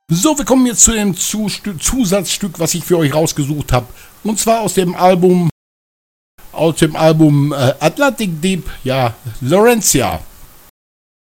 So, wir kommen jetzt zu dem Zusatzstück, was ich für euch rausgesucht habe. Und zwar aus dem Album Atlantic Deep, ja, Laurentia.